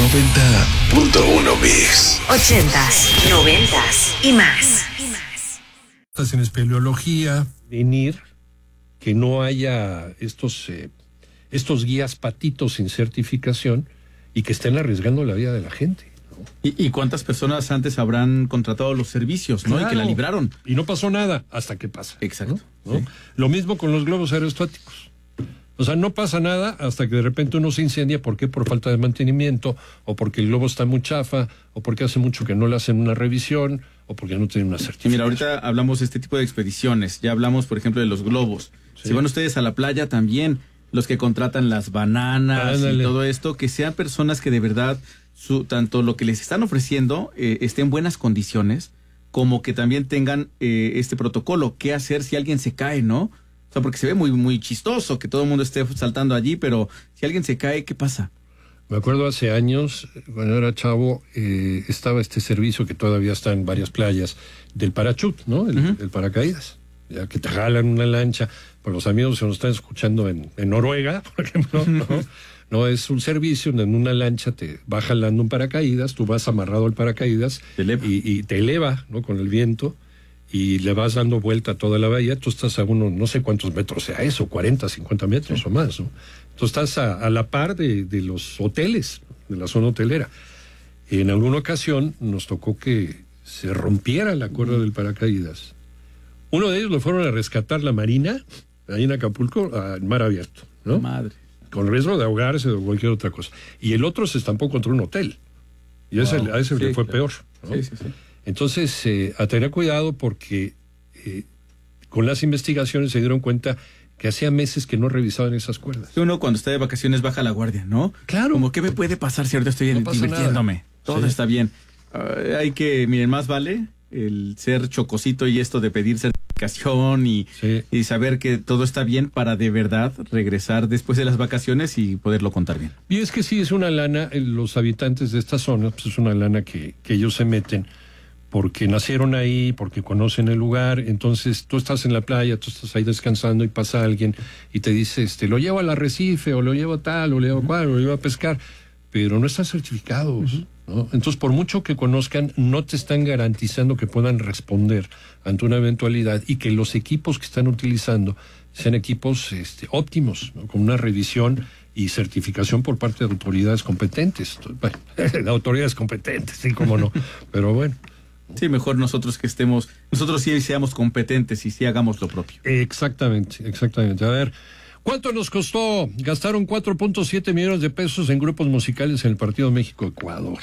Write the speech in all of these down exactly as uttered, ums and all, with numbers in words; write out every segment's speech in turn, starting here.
noventa punto uno Mix. Ochentas, noventas y más. Estás en espeleología, venir, que no haya estos, eh, estos guías patitos sin certificación y que estén arriesgando la vida de la gente. ¿No? ¿Y, ¿Y cuántas personas antes habrán contratado los servicios, ¿no? Claro. Y que la libraron. Y no pasó nada hasta que pasa. Exacto. ¿No? ¿No? Sí. Lo mismo con los globos aerostáticos. O sea, no pasa nada hasta que de repente uno se incendia. ¿Por qué? Por falta de mantenimiento, o porque el globo está muy chafa, o porque hace mucho que no le hacen una revisión, o porque no tiene una certificación. Y mira, ahorita hablamos de este tipo de expediciones. Ya hablamos, por ejemplo, de los globos. Sí. Si van ustedes a la playa también, los que contratan las bananas Ándale. y todo esto, que sean personas que de verdad, su, tanto lo que les están ofreciendo eh, esté en buenas condiciones, como que también tengan eh, este protocolo. ¿Qué hacer si alguien se cae, no? O sea, porque se ve muy, muy chistoso que todo el mundo esté saltando allí, pero si alguien se cae, ¿qué pasa? Me acuerdo hace años, cuando era chavo, eh, estaba este servicio que todavía está en varias playas, del parachut, ¿no? El, Uh-huh. el paracaídas. Ya que te jalan una lancha. Por los amigos que nos están escuchando en, en Noruega, por ejemplo, ¿no? No, es un servicio donde en una lancha te va jalando un paracaídas, tú vas amarrado al paracaídas Te eleva. y, y te eleva, ¿no? Con el viento, y le vas dando vuelta a toda la bahía. Tú estás a unos, no sé cuántos metros sea eso, cuarenta, cincuenta metros o más, ¿no? Tú estás a, a la par de, de los hoteles, de la zona hotelera. En alguna ocasión nos tocó que se rompiera la cuerda del paracaídas. Uno de ellos lo fueron a rescatar la Marina, ahí en Acapulco, al mar abierto, ¿no? Madre. Con riesgo de ahogarse o cualquier otra cosa. Y el otro se estampó contra un hotel. Y ese, Wow. a ese le Sí, fue claro. peor, ¿no? Sí, sí, sí. Entonces, eh, a tener cuidado porque eh, con las investigaciones se dieron cuenta que hacía meses que no revisaban esas cuerdas. Uno cuando está de vacaciones baja la guardia, ¿no? Claro. Como, ¿qué me puede pasar si ahorita estoy No pasa divirtiéndome? nada. Todo Sí. está bien. Uh, hay que, miren, más vale el ser chocosito y esto de pedir certificación y, Sí. y saber que todo está bien para de verdad regresar después de las vacaciones y poderlo contar bien. Y es que sí, es una lana, eh, los habitantes de esta zona, pues es una lana que, que ellos se meten porque nacieron ahí, porque conocen el lugar. Entonces tú estás en la playa, tú estás ahí descansando y pasa alguien y te dice, este, lo llevo al arrecife, o lo llevo a tal, o lo llevo a cual, o lo llevo a pescar, pero no están certificados, uh-huh. ¿no? Entonces, por mucho que conozcan, no te están garantizando que puedan responder ante una eventualidad y que los equipos que están utilizando sean equipos este, óptimos, ¿no? Con una revisión y certificación por parte de autoridades competentes. Bueno, de autoridades competentes, sí, cómo no, pero bueno. Sí, mejor nosotros que estemos, nosotros sí seamos competentes y sí hagamos lo propio. Exactamente, exactamente. A ver, ¿cuánto nos costó? Gastaron cuatro punto siete millones de pesos en grupos musicales en el partido México-Ecuador.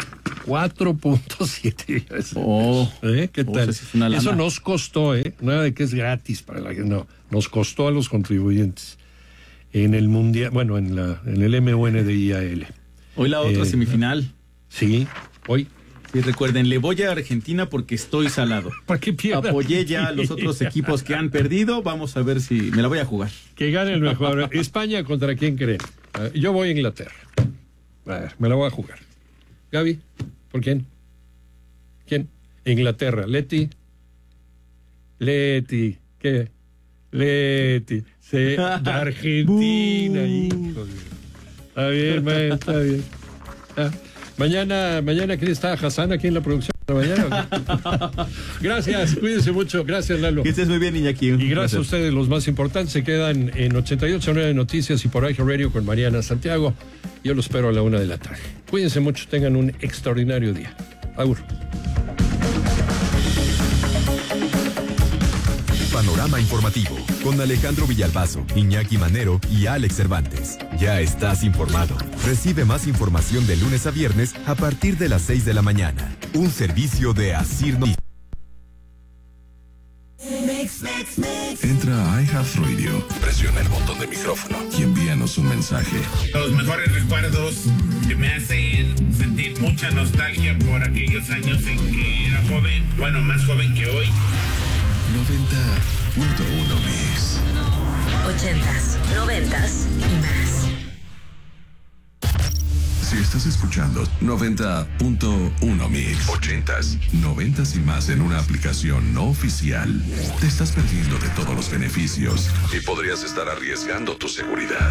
cuatro punto siete millones. Oh, ¿Eh? ¿Qué oh, tal? eso sí es una lana. Eso nos costó, ¿eh? Nada de que es gratis para la gente, no. Nos costó a los contribuyentes. En el mundial, bueno, en la en el M U N de I A L. Hoy la otra Eh, semifinal. Sí, hoy. Y recuerden, le voy a Argentina porque estoy salado. ¿Para qué pierda? Apoyé ya a los otros equipos que han perdido. Vamos a ver si me la voy a jugar. Que gane el mejor. España, ¿contra quién creen? Uh, yo voy a Inglaterra. A ver, me la voy a jugar. Gaby, ¿por quién? ¿Quién? Inglaterra. Leti. Leti. ¿Qué? Leti. Sí, Argentina. Hijo de... Está bien, maestro, está bien. Ah. Mañana, mañana, ¿quién está? Hassan aquí en la producción. Mañana. Gracias, cuídense mucho. Gracias, Lalo. Que estés muy bien, Iñaki. Y gracias, gracias a ustedes, los más importantes. Se quedan en ochenta y ocho punto nueve Noticias y por I G Radio con Mariana Santiago. Yo los espero a la una de la tarde. Cuídense mucho, tengan un extraordinario día. Agur. Panorama informativo con Alejandro Villalbazo, Iñaki Manero y Alex Cervantes. Ya estás informado. Recibe más información de lunes a viernes a partir de las seis de la mañana. Un servicio de Asir Noticias. Entra a iHeartRadio, presiona el botón de micrófono y envíanos un mensaje. Los mejores recuerdos que me hacen sentir mucha nostalgia por aquellos años en que era joven, bueno, más joven que hoy. noventa punto uno Mix. Ochentas, noventas y más. Si estás escuchando noventa punto uno Mix, ochentas, noventas y más en una aplicación no oficial, te estás perdiendo de todos los beneficios y podrías estar arriesgando tu seguridad.